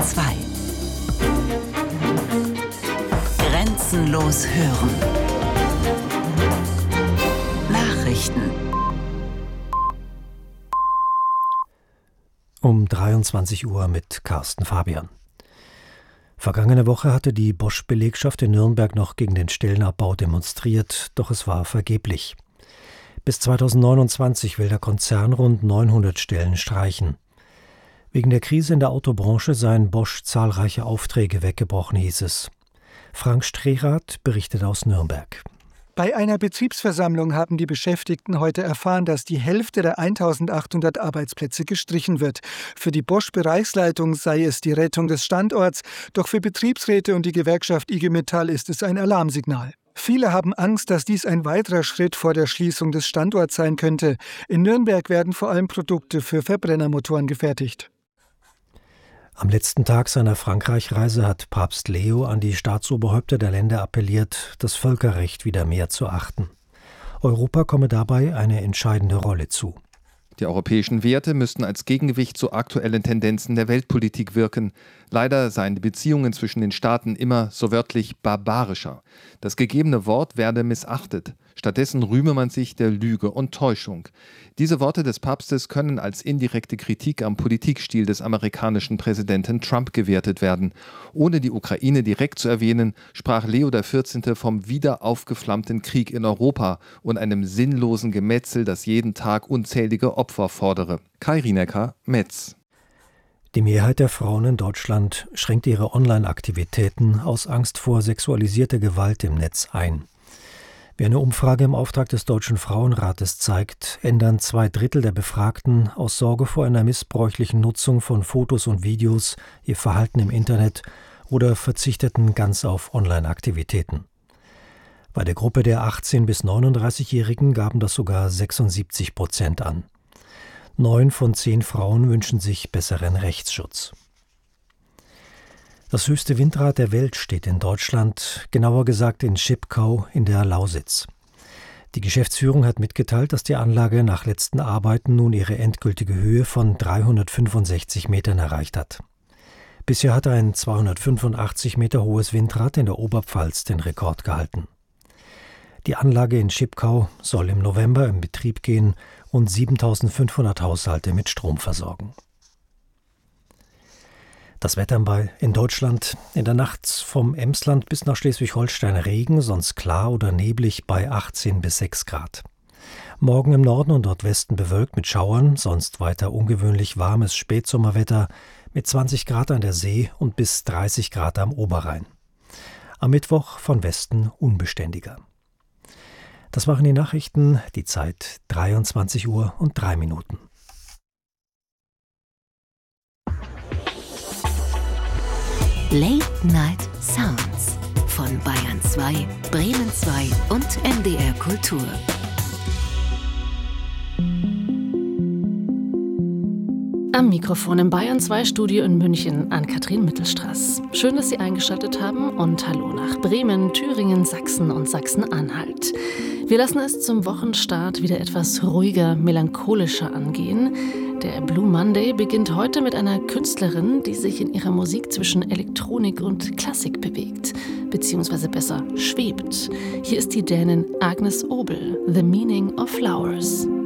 2. Grenzenlos hören. Nachrichten. Um 23 Uhr mit Carsten Fabian. Vergangene Woche hatte die Bosch-Belegschaft in Nürnberg noch gegen den Stellenabbau demonstriert, doch es war vergeblich. Bis 2029 will der Konzern rund 900 Stellen streichen. Wegen der Krise in der Autobranche seien Bosch zahlreiche Aufträge weggebrochen, hieß es. Frank Strehrath berichtet aus Nürnberg. Bei einer Betriebsversammlung haben die Beschäftigten heute erfahren, dass die Hälfte der 1800 Arbeitsplätze gestrichen wird. Für die Bosch-Bereichsleitung sei es die Rettung des Standorts, doch für Betriebsräte und die Gewerkschaft IG Metall ist es ein Alarmsignal. Viele haben Angst, dass dies ein weiterer Schritt vor der Schließung des Standorts sein könnte. In Nürnberg werden vor allem Produkte für Verbrennermotoren gefertigt. Am letzten Tag seiner Frankreich-Reise hat Papst Leo an die Staatsoberhäupter der Länder appelliert, das Völkerrecht wieder mehr zu achten. Europa komme dabei eine entscheidende Rolle zu. Die europäischen Werte müssten als Gegengewicht zu aktuellen Tendenzen der Weltpolitik wirken. Leider seien die Beziehungen zwischen den Staaten immer so wörtlich barbarischer. Das gegebene Wort werde missachtet. Stattdessen rühme man sich der Lüge und Täuschung. Diese Worte des Papstes können als indirekte Kritik am Politikstil des amerikanischen Präsidenten Trump gewertet werden. Ohne die Ukraine direkt zu erwähnen, sprach Leo XIV. Vom wieder aufgeflammten Krieg in Europa und einem sinnlosen Gemetzel, das jeden Tag unzählige Opfer fordere. Kai Rinecker, Metz. Die Mehrheit der Frauen in Deutschland schränkt ihre Online-Aktivitäten aus Angst vor sexualisierter Gewalt im Netz ein. Wie eine Umfrage im Auftrag des Deutschen Frauenrates zeigt, ändern 2/3 der Befragten aus Sorge vor einer missbräuchlichen Nutzung von Fotos und Videos ihr Verhalten im Internet oder verzichteten ganz auf Online-Aktivitäten. Bei der Gruppe der 18- bis 39-Jährigen gaben das sogar 76% an. 9 von 10 Frauen wünschen sich besseren Rechtsschutz. Das höchste Windrad der Welt steht in Deutschland, genauer gesagt in Schipkau in der Lausitz. Die Geschäftsführung hat mitgeteilt, dass die Anlage nach letzten Arbeiten nun ihre endgültige Höhe von 365 Metern erreicht hat. Bisher hat ein 285 Meter hohes Windrad in der Oberpfalz den Rekord gehalten. Die Anlage in Schipkau soll im November in Betrieb gehen und 7.500 Haushalte mit Strom versorgen. Das Wetter in Deutschland: in der Nacht vom Emsland bis nach Schleswig-Holstein Regen, sonst klar oder neblig bei 18 bis 6 Grad. Morgen im Norden und Nordwesten bewölkt mit Schauern, sonst weiter ungewöhnlich warmes Spätsommerwetter mit 20 Grad an der See und bis 30 Grad am Oberrhein. Am Mittwoch von Westen unbeständiger. Das waren die Nachrichten, die Zeit 23 Uhr und 3 Minuten. Late Night Sounds von Bayern 2, Bremen 2 und NDR Kultur. Am Mikrofon im Bayern 2 Studio in München Ann-Kathrin Mittelstraß. Schön, dass Sie eingeschaltet haben und hallo nach Bremen, Thüringen, Sachsen und Sachsen-Anhalt. Wir lassen es zum Wochenstart wieder etwas ruhiger, melancholischer angehen. Der Blue Monday beginnt heute mit einer Künstlerin, die sich in ihrer Musik zwischen Elektronik und Klassik bewegt, beziehungsweise besser schwebt. Hier ist die Dänin Agnes Obel, The Meaning of Flowers.